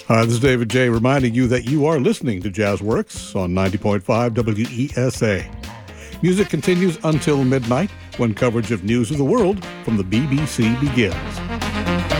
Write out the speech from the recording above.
Hi, this is David J. reminding you that you are listening to JazzWorks on 90.5 WESA. Music continues until midnight when coverage of news of the world from the BBC begins.